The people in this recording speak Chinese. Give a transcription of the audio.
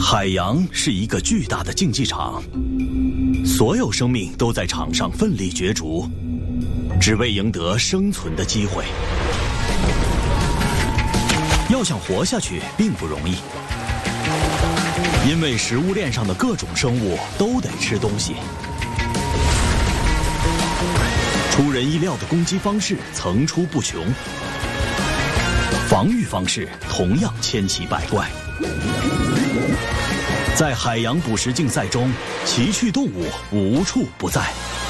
海洋是一个巨大的竞技场，所有生命都在场上奋力角逐，只为赢得生存的机会。要想活下去并不容易，因为食物链上的各种生物都得吃东西。出人意料的攻击方式层出不穷，防御方式同样千奇百怪。在海洋捕食竞赛中，奇趣动物无处不在。